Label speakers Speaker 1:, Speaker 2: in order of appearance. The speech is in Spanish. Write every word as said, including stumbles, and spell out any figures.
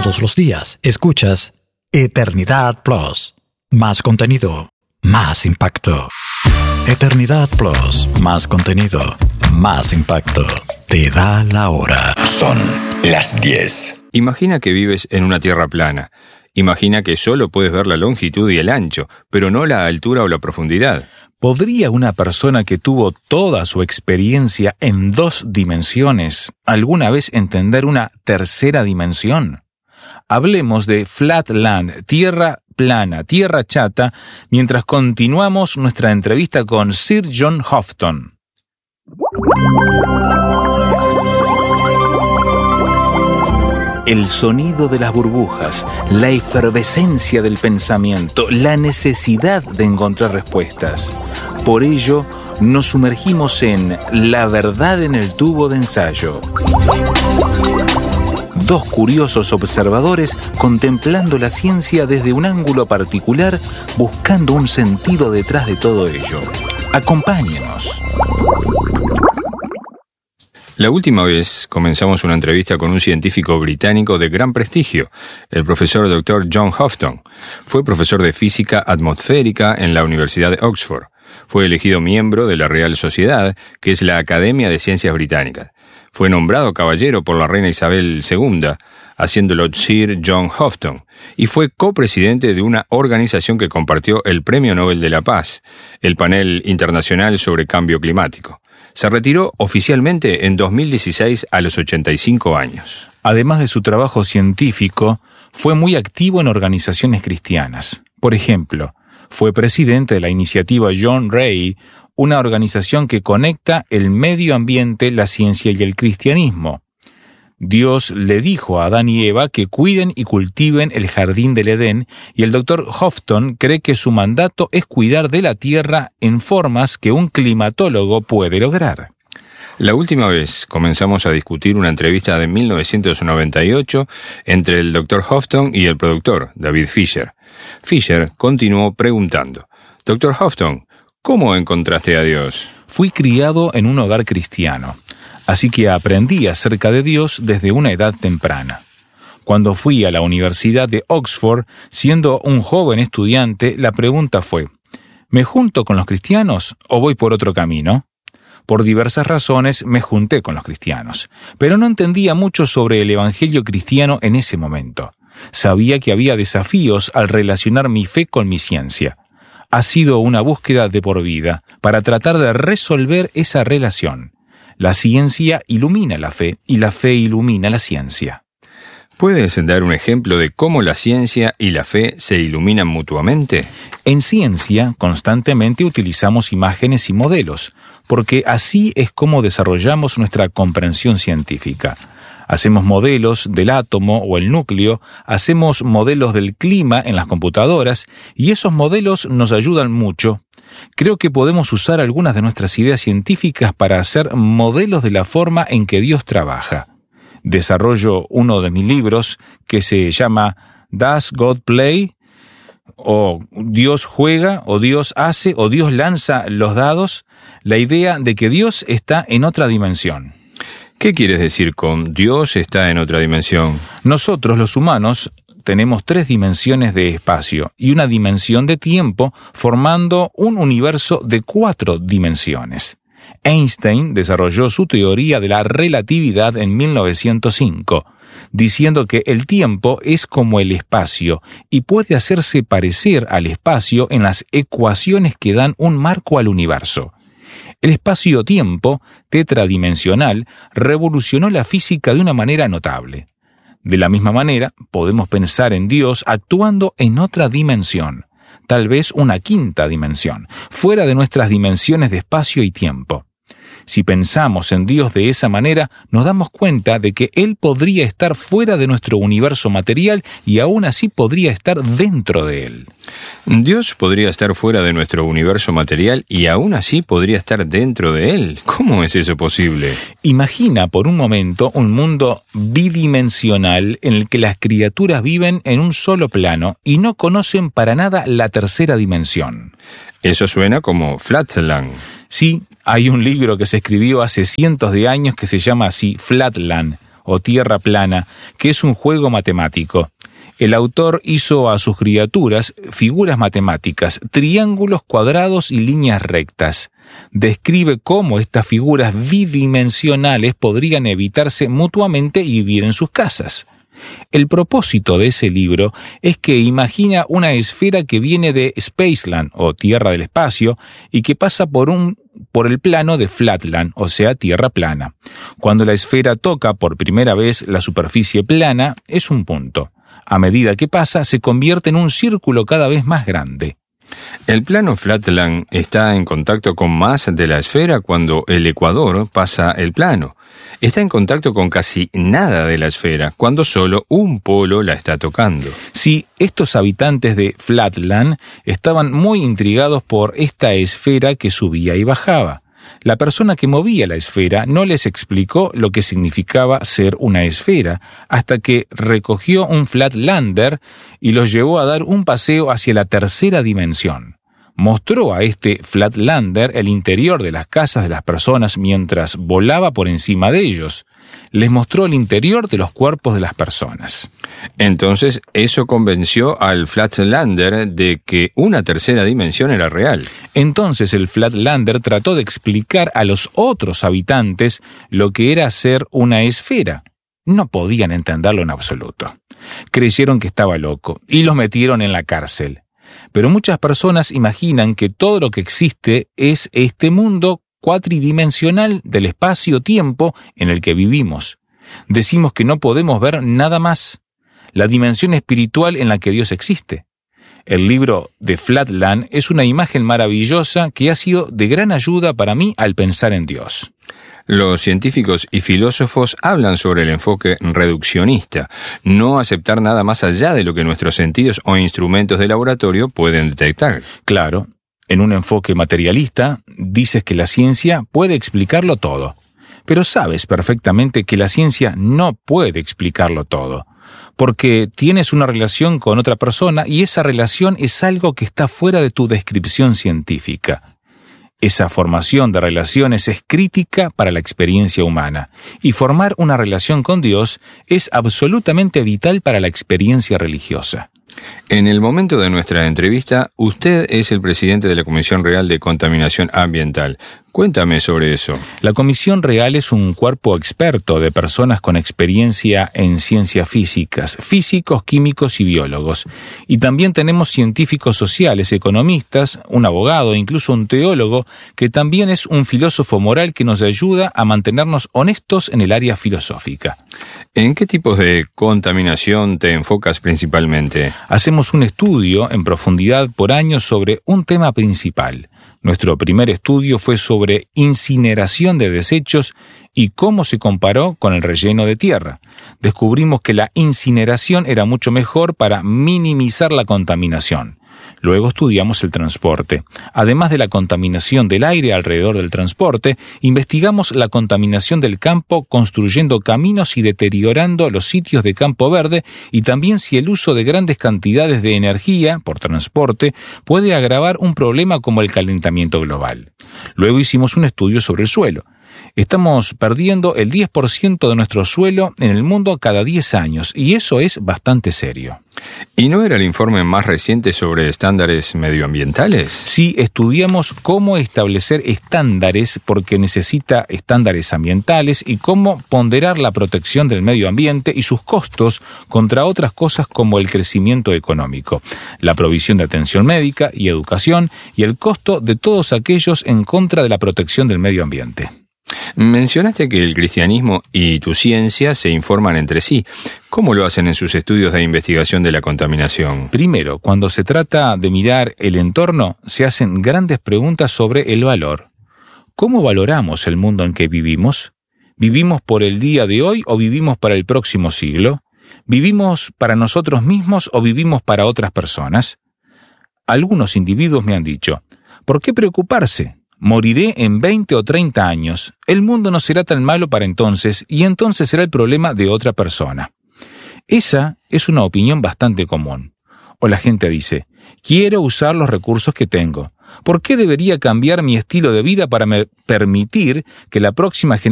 Speaker 1: Todos los días escuchas Eternidad Plus. Más contenido, más impacto. Eternidad Plus, más contenido, más impacto. Te da la hora.
Speaker 2: Son las diez.
Speaker 3: Imagina que vives en una tierra plana. Imagina que solo puedes ver la longitud y el ancho, pero no la altura o la profundidad.
Speaker 4: ¿Podría una persona que tuvo toda su experiencia en dos dimensiones alguna vez entender una tercera dimensión? Hablemos de Flatland, tierra plana, tierra chata, mientras continuamos nuestra entrevista con Sir John Houghton. El sonido de las burbujas, la efervescencia del pensamiento, la necesidad de encontrar respuestas. Por ello, nos sumergimos en La verdad en el tubo de ensayo. Dos curiosos observadores contemplando la ciencia desde un ángulo particular, buscando un sentido detrás de todo ello. Acompáñenos.
Speaker 3: La última vez comenzamos una entrevista con un científico británico de gran prestigio, el profesor doctor John Houghton. Fue profesor de física atmosférica en la Universidad de Oxford. Fue elegido miembro de la Real Sociedad, que es la Academia de Ciencias Británicas. Fue nombrado caballero por la reina Isabel segunda, haciéndolo Sir John Houghton, y fue copresidente de una organización que compartió el Premio Nobel de la Paz, el Panel Internacional sobre Cambio Climático. Se retiró oficialmente en dos mil dieciséis a los ochenta y cinco años.
Speaker 4: Además de su trabajo científico, fue muy activo en organizaciones cristianas. Por ejemplo, fue presidente de la iniciativa John Ray, una organización que conecta el medio ambiente, la ciencia y el cristianismo. Dios le dijo a Adán y Eva que cuiden y cultiven el jardín del Edén, y el doctor Houghton cree que su mandato es cuidar de la tierra en formas que un climatólogo puede lograr.
Speaker 3: La última vez comenzamos a discutir una entrevista de mil novecientos noventa y ocho entre el doctor Houghton y el productor, David Fisher. Fisher continuó preguntando: doctor Houghton, ¿cómo encontraste a Dios?
Speaker 4: Fui criado en un hogar cristiano, así que aprendí acerca de Dios desde una edad temprana. Cuando fui a la Universidad de Oxford, siendo un joven estudiante, la pregunta fue: ¿me junto con los cristianos o voy por otro camino? Por diversas razones me junté con los cristianos, pero no entendía mucho sobre el evangelio cristiano en ese momento. Sabía que había desafíos al relacionar mi fe con mi ciencia. Ha sido una búsqueda de por vida para tratar de resolver esa relación. La ciencia ilumina la fe y la fe ilumina la ciencia.
Speaker 3: ¿Puedes dar un ejemplo de cómo la ciencia y la fe se iluminan mutuamente?
Speaker 4: En ciencia, constantemente utilizamos imágenes y modelos, porque así es como desarrollamos nuestra comprensión científica. Hacemos modelos del átomo o el núcleo, hacemos modelos del clima en las computadoras, y esos modelos nos ayudan mucho. Creo que podemos usar algunas de nuestras ideas científicas para hacer modelos de la forma en que Dios trabaja. Desarrollo uno de mis libros que se llama ¿Does God Play? O Dios juega, o Dios hace, o Dios lanza los dados. La idea de que Dios está en otra dimensión.
Speaker 3: ¿Qué quieres decir con Dios está en otra dimensión?
Speaker 4: Nosotros, los humanos, tenemos tres dimensiones de espacio y una dimensión de tiempo, formando un universo de cuatro dimensiones. Einstein desarrolló su teoría de la relatividad en mil novecientos cinco, diciendo que el tiempo es como el espacio y puede hacerse parecer al espacio en las ecuaciones que dan un marco al universo. El espacio-tiempo tetradimensional revolucionó la física de una manera notable. De la misma manera, podemos pensar en Dios actuando en otra dimensión, tal vez una quinta dimensión, fuera de nuestras dimensiones de espacio y tiempo. Si pensamos en Dios de esa manera, nos damos cuenta de que Él podría estar fuera de nuestro universo material y aún así podría estar dentro de él.
Speaker 3: Dios podría estar fuera de nuestro universo material y aún así podría estar dentro de él. ¿Cómo es eso posible?
Speaker 4: Imagina por un momento un mundo bidimensional en el que las criaturas viven en un solo plano y no conocen para nada la tercera dimensión.
Speaker 3: Eso suena como Flatland.
Speaker 4: Sí, hay un libro que se escribió hace cientos de años que se llama así, Flatland, o tierra plana, que es un juego matemático. El autor hizo a sus criaturas figuras matemáticas, triángulos, cuadrados y líneas rectas. Describe cómo estas figuras bidimensionales podrían evitarse mutuamente y vivir en sus casas. El propósito de ese libro es que imagina una esfera que viene de Spaceland, o Tierra del Espacio, y que pasa por un por el plano de Flatland, o sea, tierra plana. Cuando la esfera toca por primera vez la superficie plana, es un punto. A medida que pasa, se convierte en un círculo cada vez más grande.
Speaker 3: El plano Flatland está en contacto con más de la esfera cuando el ecuador pasa el plano. Está en contacto con casi nada de la esfera cuando solo un polo la está tocando.
Speaker 4: Sí, estos habitantes de Flatland estaban muy intrigados por esta esfera que subía y bajaba. La persona que movía la esfera no les explicó lo que significaba ser una esfera, hasta que recogió un Flatlander y los llevó a dar un paseo hacia la tercera dimensión. Mostró a este Flatlander el interior de las casas de las personas mientras volaba por encima de ellos. Les mostró el interior de los cuerpos de las personas.
Speaker 3: Entonces, eso convenció al Flatlander de que una tercera dimensión era real.
Speaker 4: Entonces el Flatlander trató de explicar a los otros habitantes lo que era ser una esfera. No podían entenderlo en absoluto. Creyeron que estaba loco y los metieron en la cárcel. Pero muchas personas imaginan que todo lo que existe es este mundo cuatridimensional del espacio-tiempo en el que vivimos. Decimos que no podemos ver nada más, la dimensión espiritual en la que Dios existe. El libro de Flatland es una imagen maravillosa que ha sido de gran ayuda para mí al pensar en Dios.
Speaker 3: Los científicos y filósofos hablan sobre el enfoque reduccionista, no aceptar nada más allá de lo que nuestros sentidos o instrumentos de laboratorio pueden detectar.
Speaker 4: Claro, en un enfoque materialista, dices que la ciencia puede explicarlo todo, pero sabes perfectamente que la ciencia no puede explicarlo todo, porque tienes una relación con otra persona y esa relación es algo que está fuera de tu descripción científica. Esa formación de relaciones es crítica para la experiencia humana, y formar una relación con Dios es absolutamente vital para la experiencia religiosa.
Speaker 3: En el momento de nuestra entrevista, usted es el presidente de la Comisión Real de Contaminación Ambiental. Cuéntame sobre eso.
Speaker 4: La Comisión Real es un cuerpo experto de personas con experiencia en ciencias físicas, físicos, químicos y biólogos. Y también tenemos científicos sociales, economistas, un abogado e incluso un teólogo, que también es un filósofo moral que nos ayuda a mantenernos honestos en el área filosófica.
Speaker 3: ¿En qué tipos de contaminación te enfocas principalmente?
Speaker 4: Hacemos un estudio en profundidad por año sobre un tema principal. Nuestro primer estudio fue sobre incineración de desechos y cómo se comparó con el relleno de tierra. Descubrimos que la incineración era mucho mejor para minimizar la contaminación. Luego estudiamos el transporte. Además de la contaminación del aire alrededor del transporte, investigamos la contaminación del campo construyendo caminos y deteriorando los sitios de campo verde, y también si el uso de grandes cantidades de energía por transporte puede agravar un problema como el calentamiento global. Luego hicimos un estudio sobre el suelo. Estamos perdiendo el diez por ciento de nuestro suelo en el mundo cada diez años, y eso es bastante serio.
Speaker 3: ¿Y no era el informe más reciente sobre estándares medioambientales?
Speaker 4: Sí, estudiamos cómo establecer estándares, porque necesita estándares ambientales, y cómo ponderar la protección del medio ambiente y sus costos contra otras cosas como el crecimiento económico, la provisión de atención médica y educación, y el costo de todos aquellos en contra de la protección del medio ambiente.
Speaker 3: Mencionaste que el cristianismo y tu ciencia se informan entre sí. ¿Cómo lo hacen en sus estudios de investigación de la contaminación?
Speaker 4: Primero, cuando se trata de mirar el entorno, se hacen grandes preguntas sobre el valor. ¿Cómo valoramos el mundo en que vivimos? ¿Vivimos por el día de hoy o vivimos para el próximo siglo? ¿Vivimos para nosotros mismos o vivimos para otras personas? Algunos individuos me han dicho, ¿por qué preocuparse? Moriré en veinte o treinta años. El mundo no será tan malo para entonces, y entonces será el problema de otra persona. Esa es una opinión bastante común. O la gente dice, quiero usar los recursos que tengo. ¿Por qué debería cambiar mi estilo de vida para me permitir que la próxima generación